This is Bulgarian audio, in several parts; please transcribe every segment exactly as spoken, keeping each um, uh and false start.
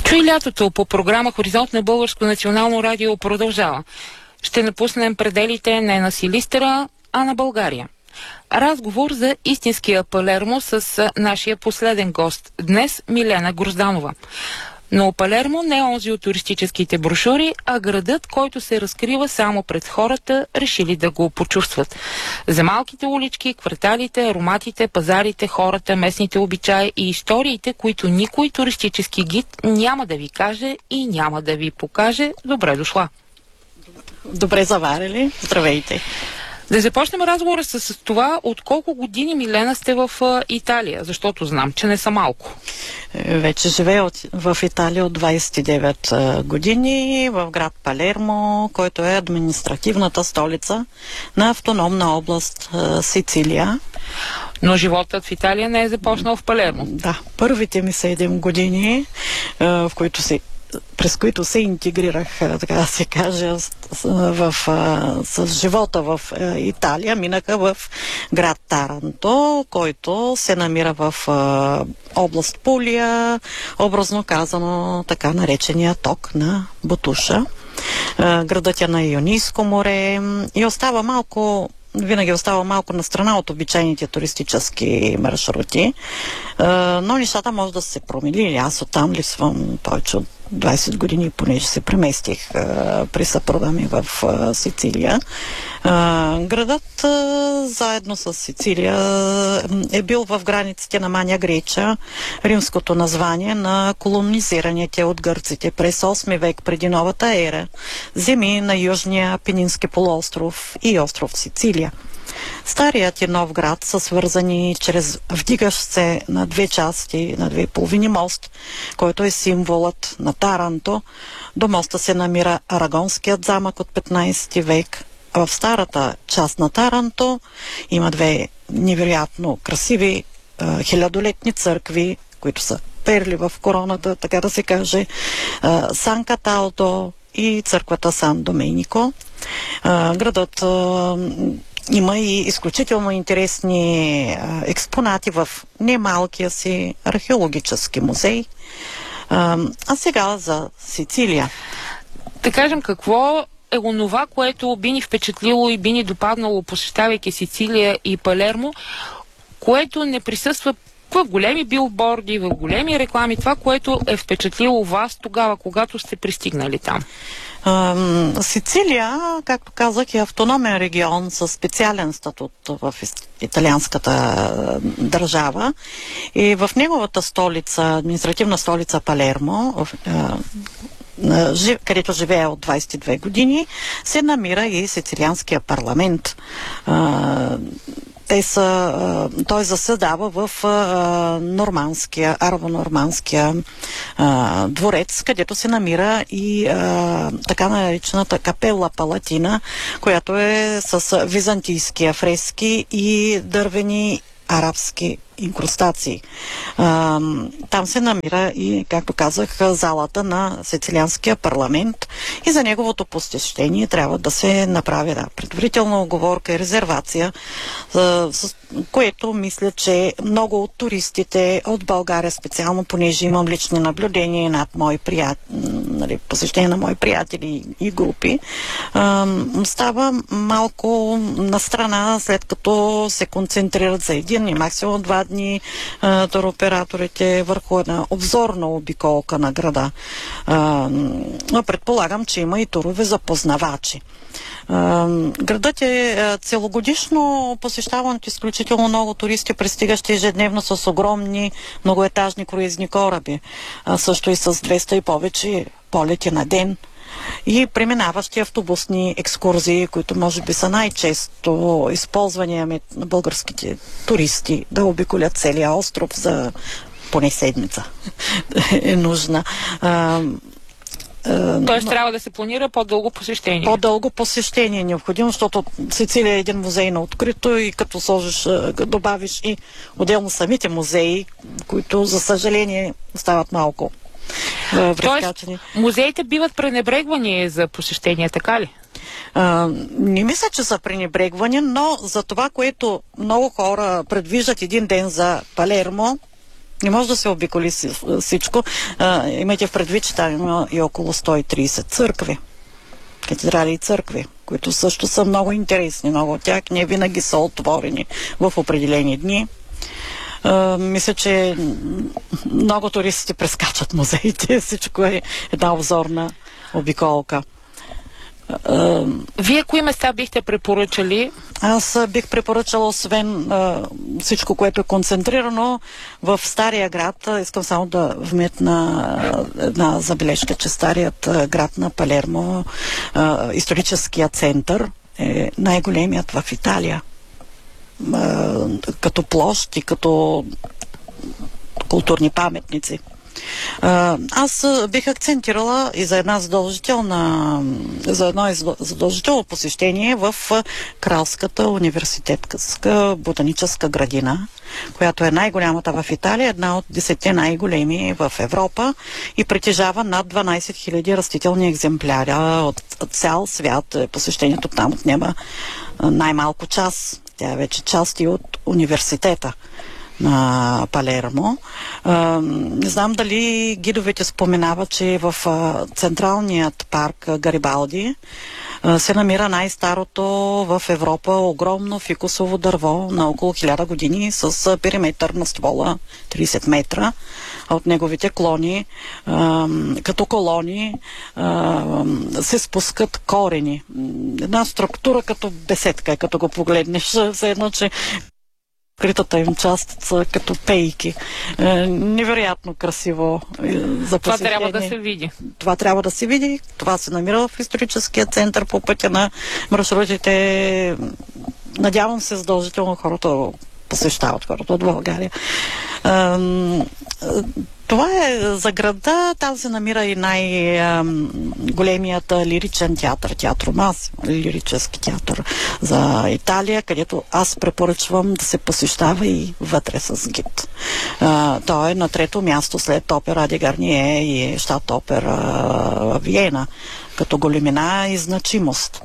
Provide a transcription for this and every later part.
Чуй лятото по програма Хоризонт на Българско национално радио продължава. Ще напуснем пределите не на Силистра, а на България. Разговор за истинския Палермо с нашия последен гост днес, Милена Грозданова. Но Палермо не е онзи от туристическите брошури, а градът, който се разкрива само пред хората, решили да го почувстват. За малките улички, кварталите, ароматите, пазарите, хората, местните обичаи и историите, които никой туристически гид няма да ви каже и няма да ви покаже, добре дошла. Добре заварили. Здравейте. Да започнем разговора с, с това, от колко години, Милена, сте в а, Италия, защото знам, че не са малко. Вече живея от, в Италия от двадесет и девет а, години в град Палермо, който е административната столица на автономна област а, Сицилия. Но животът в Италия не е започнал в Палермо. Да, първите ми седем години, а, в които се през които се интегрирах, така да се каже, в, с живота в Италия, минаха в град Таранто, който се намира в област Пулия, образно казано така наречения ток на Бутуша. Градът е на Ионийско море и остава малко винаги остава малко на страна от обичайните туристически маршрути, но нещата може да се промени. Аз оттам липсвам повече от двадесет години, понеже се преместих а, при съпруга ми в а, Сицилия. А, градът а, заедно с Сицилия е бил в границите на Маня Греча, римското название на колонизираните от гърците през осми век преди новата ера земи на Южния Апенински полуостров и остров Сицилия. Старият и нов град са свързани чрез вдигащ се на две части, на две половини мост, който е символът на Таранто. До моста се намира Арагонският замък от петнадесети век. В старата част на Таранто има две невероятно красиви а, хилядолетни църкви, които са перли в короната, така да се каже, а, Сан Каталдо и църквата Сан Доменико. А, градът а, има и изключително интересни а, експонати в немалкия си археологически музей. А, а сега за Сицилия. Да кажем, какво е онова, което би ни впечатлило и би ни допаднало, посещавайки Сицилия и Палермо, което не присъства в големи билборди, в големи реклами, това, което е впечатлило вас тогава, когато сте пристигнали там? Сицилия, както казах, е автономен регион със специален статут в италианската държава и в неговата столица, административна столица Палермо, където живее от двадесет и две години, се намира и сицилианския парламент. Те са, той заседава в а, нормандския, арабо-нормандския а, дворец, където се намира и а, така наречената капела Палатина, която е с византийски фрески и дървени арабски инкрустации. А, там се намира и, както казах, залата на сицилианския парламент и за неговото посещение трябва да се направи да, предварителна оговорка и резервация, а, с което мисля, че много от туристите от България, специално понеже имам лични наблюдения над мои приятели, нали, посещение на мои приятели и групи, а, става малко на страна, след като се концентрират за един и максимум два дни а, туроператорите върху една обзорна обиколка на града. А, но предполагам, че има и турове за познавачи. Uh, градът е целогодишно посещаван от изключително много туристи, пристигащи ежедневно с огромни многоетажни круизни кораби, а също и с двеста и повече полети на ден и преминаващи автобусни екскурзии, които може би са най-често използвания на българските туристи да обиколят целия остров за поне седмица е нужна. Uh, Тоест но, трябва да се планира по-дълго посещение. По-дълго посещение е необходимо, защото Сицилия е един музей на открито и като сложиш, добавиш и отделно самите музеи, които за съжаление стават малко връзкачени. Тоест музеите биват пренебрегвани за посещение, така ли? А, не мисля, че са пренебрегвани, но за това, което много хора предвиждат един ден за Палермо, Не може да се обиколи всичко. А, имайте в предвид, че там има и около сто и трийсет църкви, катедрали и църкви, които също са много интересни. Много от тях не винаги са отворени в определени дни. А, мисля, че много туристи прескачат музеите. Всичко е една обзорна обиколка. Вие кои места бихте препоръчали? Аз бих препоръчала, освен а, всичко, което е концентрирано в Стария град, искам само да вметна една забележка, че Старият град на Палермо, а, историческият център, е най-големият в Италия. А, като площ и като културни паметници. Аз бих акцентирала и за една задължителна, за едно задължително посещение в Кралската университетска ботаническа градина, която е най-голямата в Италия, една от десетте най-големи в Европа и притежава над дванайсет хиляди растителни екземпляра от цял свят. Посещението там отнема най-малко час. Тя е вече част и от университета на Палермо. Не знам дали гидовете споменават, че в централният парк Гарибалди се намира най-старото в Европа огромно фикусово дърво на около хиляда години с периметър на ствола трийсет метра. От неговите клони, като колони, се спускат корени. Една структура като беседка, като го погледнеш, все едно, че критата им част са като пейки. Е, невероятно красиво за посещение. Това трябва да се види. Това трябва да се види. Това се намира в историческия център по пътя на маршрутите. Надявам се задължително хората посещават, хората от България. Е, това е за града. Там се намира и най-големият лиричен театър, театър Мас, лирически театър за Италия, където аз препоръчвам да се посещава и вътре с гид. Той е на трето място след опера Ди Гарние и щат опера в Виена, като големина и значимост.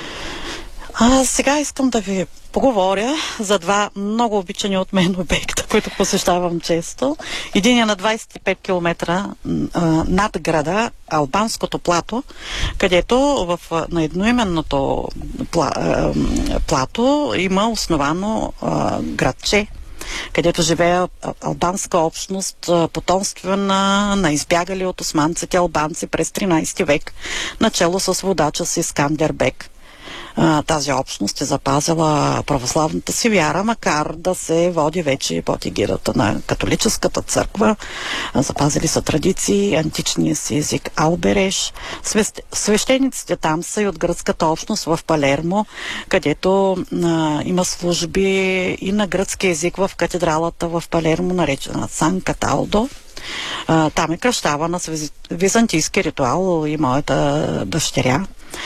А сега искам да ви поговоря за два много обичани от мен обекта, които посещавам често. Един е на двайсет и пет километра а, над града, Албанското плато, където в, на едноименното пла, а, плато има основано а, градче, където живее албанска общност, потомствена на избягали от османците албанци през тринайсети век, начело с водача си Искандер Бек. Тази общност е запазила православната си вяра, макар да се води вече под егидата на католическата църква. Запазили са традиции, античния си език албереш. Свещениците там са и от гръцката общност в Палермо, където а, има служби и на гръцки език в катедралата в Палермо, наречена Сан Каталдо. А, там е кръщавана с византийски ритуал и моята дъщеря.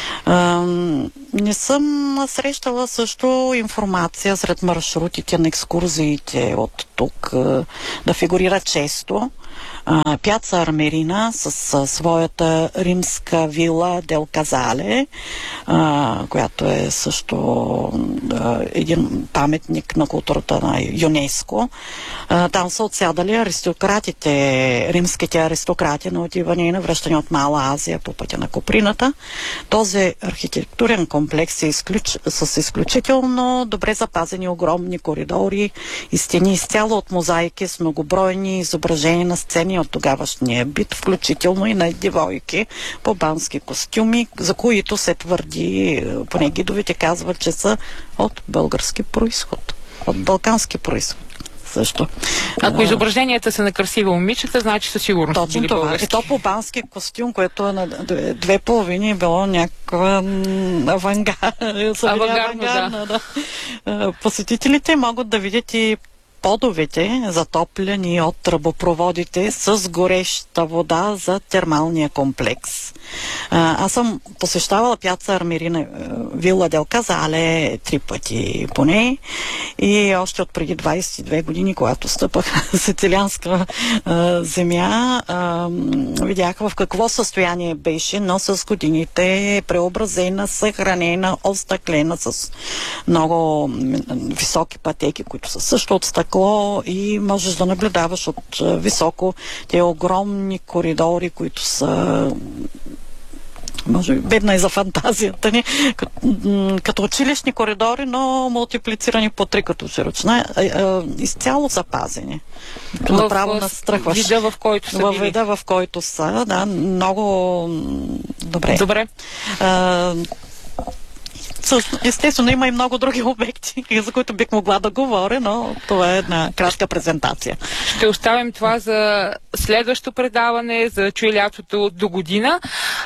Uh, не съм срещала също информация сред маршрутите на екскурзиите от тук uh, да фигурира често. Uh, Пяца Армерина с uh, своята римска вила Дел Казале, uh, която е също uh, един паметник на културата на ЮНЕСКО. Uh, там са отсядали аристократите, римските аристократи на отиване и на връщане от Мала Азия по пътя на Коприната. Този архитектурен комплекс е изключ... с изключително добре запазени огромни коридори и стени изцяло от мозайки с многобройни изображения на сцени от тогавашния бит, включително и на девойки по бански костюми, за които се твърди, поне гидовите казват, че са от български происход, от балкански происход. Също. Ако изображенията са на красиви момичета, значи със сигурност точно били това. български. И то по бански костюм, което е на две половини, било някаква авангарна. Авангарно, да. да. Посетителите могат да видят и подовете, затоплени от тръбопроводите с гореща вода за термалния комплекс. А, аз съм посещавала Пяца Армерина, Вила Дел Казале три пъти поне и още от преди двайсет и две години, когато стъпах на сицилианска а, земя, а, видях в какво състояние беше, но с годините е преобразена, съхранена, остъклена с много високи пътеки, които са също от стъкло, стъкло и можеш да наблюдаваш от високо тези огромни коридори, които са, може би, бедна и за фантазията ни, като, като училищни коридори, но мултиплицирани по три като широчина, изцяло запазени. Направо настръхваш. В вида, в който са в били. вида, в който са, да, много добре. Добре. А, естествено, има и много други обекти, за които бих могла да говоря, но това е една кратка презентация. Ще оставим това за следващо предаване, за чуй лятото до година.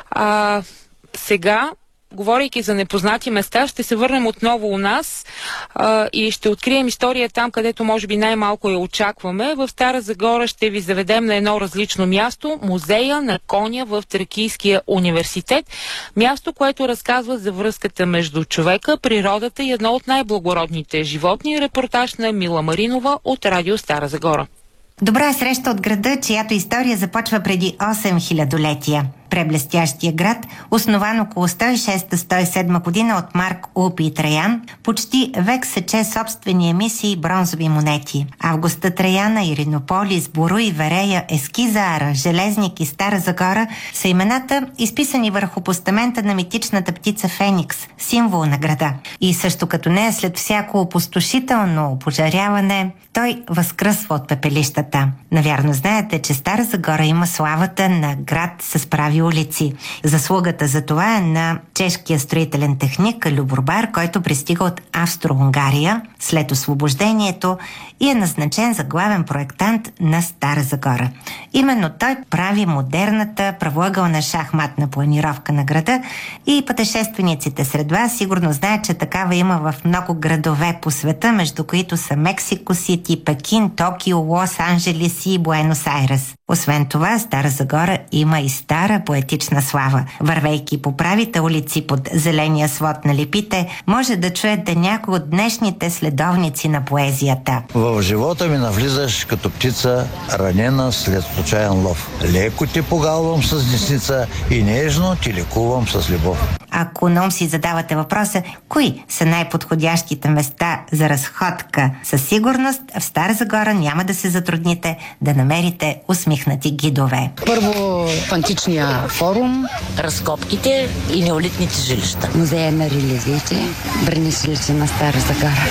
А, сега, говорейки за непознати места, ще се върнем отново у нас а, и ще открием история там, където може би най-малко я очакваме. В Стара Загора ще ви заведем на едно различно място – музея на коня в Тракийския университет. Място, което разказва за връзката между човека, природата и едно от най-благородните животни. Репортаж на Мила Маринова от Радио Стара Загора. Добра среща от града, чиято история започва преди осем хилядолетия. Преблестящия град, основан около сто и шеста - сто и седма година от Марк Улпий Траян, почти век сече собствени емисии бронзови монети. Августа Траяна, Иринополис, Боруй, Верея, Ескизара, Железник и Стара Загора са имената, изписани върху постамента на митичната птица Феникс, символ на града. И също като нея, след всяко опустошително опожаряване, той възкръсва от пепелищата. Навярно знаете, че Стара Загора има славата на град с прави улици. Заслугата за това е на чешкия строителен техник Любор Бар, който пристига от Австро-Унгария след освобождението и е назначен за главен проектант на Стара Загора. Именно той прави модерната правоъгълна шахматна планировка на града и пътешествениците сред вас сигурно знаят, че такава има в много градове по света, между които са Мексико Сити, Пекин, Токио, Лос-Анджелес и Буенос Айрес. Освен това, Стара Загора има и стара поетична слава. Вървейки по правите улици под зеления свод на липите, може да чуете някои от днешните следовници на поезията. В живота ми навлизаш като птица, ранена след случайен лов. Леко те погалвам с десница и нежно ти лекувам с любов. Ако на ум си задавате въпроса, кои са най-подходящите места за разходка, със сигурност в Стара Загора няма да се затрудните да намерите усмихнати гидове. Първо античния форум, разкопките и неолитните жилища. Музея на религиите, бранишилище на Стара Загора.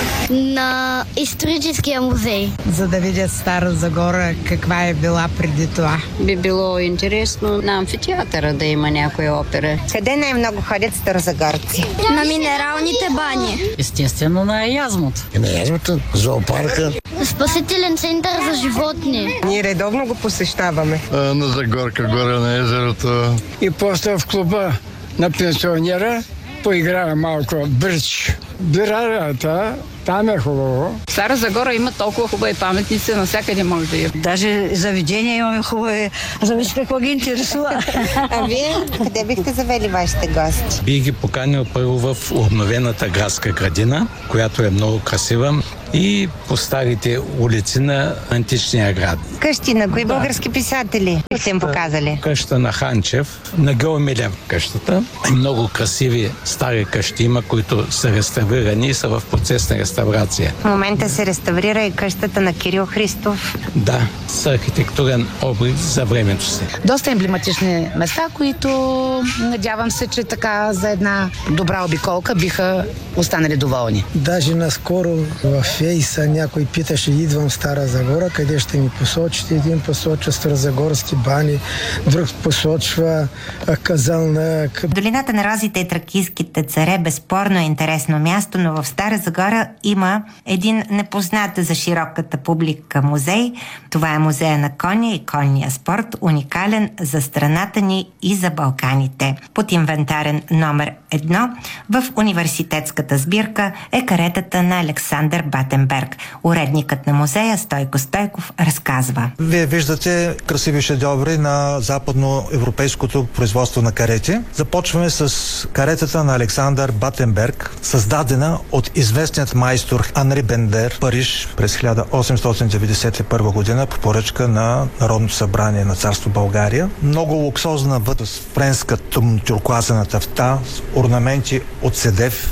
На историческия музей. За да видят Стара Загора каква е била преди това. Би било интересно на амфитеатъра да има някоя опера. Къде най-много ходят старозагорци? На минералните бани. Естествено на Язмот. И на Язмота, зоопарка. Спасителен център за животни. Ние редовно го посещаваме. А, на Загорка, горе на езерото. И после в клуба на пенсионера поиграя малко брич. Бирарата, там е хубаво. В Стара Загора има толкова хубави паметници, навсякъде може да има. Даже заведения имаме хубави. Зависи какво ги интересува. А вие къде бихте завели вашите гости? Бих ги поканил първо в обновената градска градина, която е много красива, и по старите улици на античния град. Къщи на кои български писатели бихте им показали? Къща на Ханчев, на Гео Милев къщата. Много красиви стари къщи има, които са реставрирани и са в процес на реставрация. В момента се реставрира и къщата на Кирил Христов. Да, с архитектурен образ за времето си. Доста емблематични места, които надявам се, че така за една добра обиколка биха останали доволни. Даже наскоро в Фейса някой питаше, идвам в Стара Загора, къде ще ми посочите? Един посочва Старозагорски бани, друг посочва Казанлък. Долината на розите и тракийските царе безспорно е интересно място, но в Стара Загора има един непознат за широката публика музей. Това е музея на коня и конния спорт, уникален за страната ни и за Балканите. Под инвентарен номер едно в университетската сбирка е каретата на Александър Батенберг. Уредникът на музея Стойко Стойков разказва. Вие виждате красиви шедьоври на западноевропейското производство на карети. Започваме с каретата на Александър Батенберг, създадена от известният майстор Анри Бендер в Париж през хиляда осемстотин деветдесет и първа година по поръчка на Народното събрание на царство България. Много луксозна вътре с френска тюркоазена тафта, с орнаменти от седев,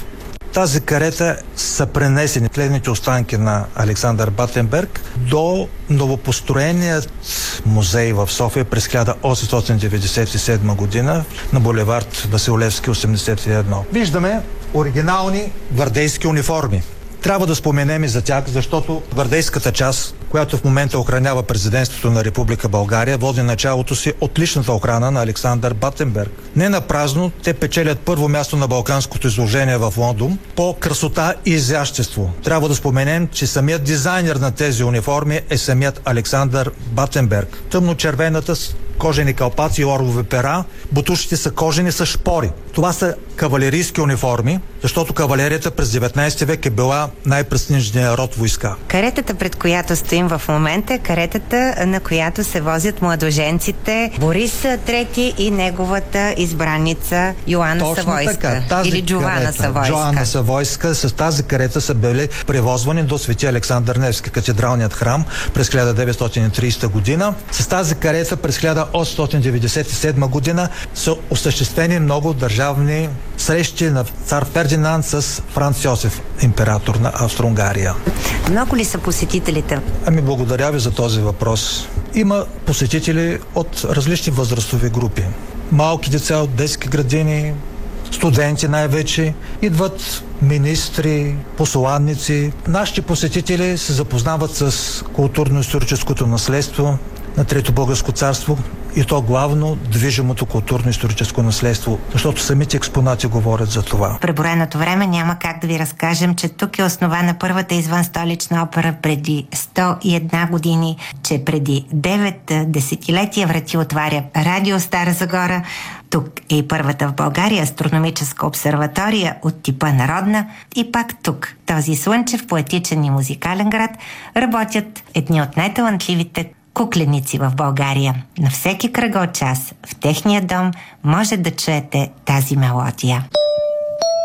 тази карета са пренесени следните останки на Александър Батенберг до новопостроеният музей в София през хиляда осемстотин деветдесет и седма година на булевард Васил Левски осемдесет и едно. Виждаме оригинални гвардейски униформи. Трябва да споменем и за тях, защото гвардейската част, която в момента охранява президентството на Република България, води началото си от личната охрана на Александър Батенберг. Не на празно те печелят първо място на Балканското изложение в Лондон по красота и изящество. Трябва да споменем, че самият дизайнер на тези униформи е самият Александър Батенберг. Тъмно-червената с кожени калпаци и орлови пера, бутушите са кожени с шпори. Това са кавалерийски униформи, защото кавалерията през деветнайсети век е била най-престижният род войска. Каретата, пред която стоим в момента, е каретата, на която се возят младоженците Борис трети и неговата избранница Йоанна Точно Савойска. Така, тази или Джована карета, Савойска. Джоанна Савойска. С тази карета са били превозвани до Свети Александър Невски, катедралният храм, през хиляда деветстотин и трийсета година. С тази карета през хиляда осемстотин деветдесет и седма година са осъществени много държавни срещи на цар Фердинанд с Франц Йосиф, император на Австро-Унгария. Много ли са посетителите? Ами благодаря ви за този въпрос. Има посетители от различни възрастови групи. Малки деца от детски градини, студенти най-вече, идват министри, посланници. Нашите посетители се запознават с културно-историческото наследство на Трето българско царство, и то главно движимото културно-историческо наследство, защото самите експонати говорят за това. В преброеното време няма как да ви разкажем, че тук е основана първата извънстолична опера преди сто и една години, че преди девет десетилетия врати отваря Радио Стара Загора. Тук е и първата в България астрономическа обсерватория от типа народна. И пак тук, този слънчев, поетичен и музикален град, работят едни от най-талантливите кукленици в България. На всеки кръгъл час в техния дом може да чуете тази мелодия.